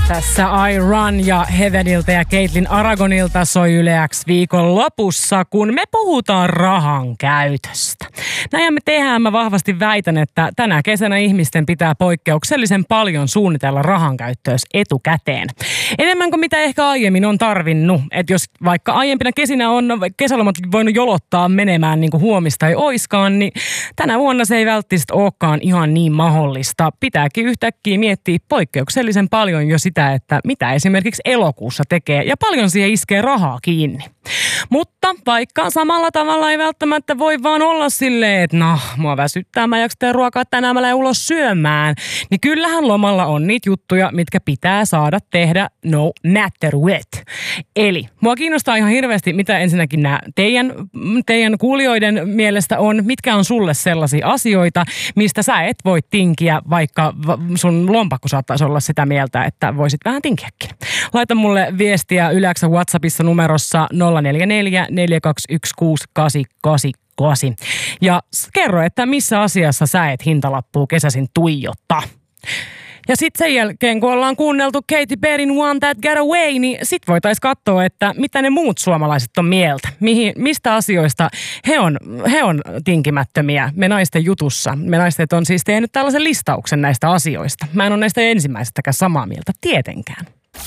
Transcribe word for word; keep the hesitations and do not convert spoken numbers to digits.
Tässä I Run ja Heaveniltä ja Caitlin Aragonilta soi Yle X viikon lopussa, kun me puhutaan rahan käytöstä. Näin me tehdään, mä vahvasti väitän, että tänä kesänä ihmisten pitää poikkeuksellisen paljon suunnitella rahan käyttöön etukäteen. Enemmän kuin mitä ehkä aiemmin on tarvinnut. Että jos vaikka aiempina kesinä on kesälomat voinut jolottaa menemään niin kuin huomista ei oiskaan, niin tänä vuonna se ei välttämättä olekaan ihan niin mahdollista. Pitääkin yhtäkkiä miettiä poikkeuksellisen paljon jo sitä, että mitä esimerkiksi elokuussa tekee, ja paljon siihen iskee rahaa kiinni. Mutta vaikka samalla tavalla ei välttämättä voi vaan olla silleen, että no, mua väsyttää, mä jaksan ruokaa tänään, mä lähden ulos syömään, niin kyllähän lomalla on niitä juttuja, mitkä pitää saada tehdä no matter what. Eli mua kiinnostaa ihan hirveästi, mitä ensinnäkin nämä teidän, teidän kuulijoiden mielestä on, mitkä on sulle sellaisia asioita, mistä sä et voi tinkiä, vaikka sun lompakko saattaisi olla sitä mieltä, että voisit vähän tinkiäkin. Laita mulle viestiä Yle X:n WhatsAppissa numerossa nolla neljä neljä neljä kaksi yksi kuusi kahdeksan kahdeksan kahdeksan ja kerro, että missä asiassa sä et hintalappua kesäsin tuijottaa. Ja sitten sen jälkeen, kun ollaan kuunneltu Katy Perryn One That Got Away, niin sit voitaisiin katsoa, että mitä ne muut suomalaiset on mieltä. Mihin, mistä asioista he on, he on tinkimättömiä me naisten jutussa. Me naiset on siis tehnyt tällaisen listauksen näistä asioista. Mä en ole näistä ensimmäisestäkään samaa mieltä, tietenkään.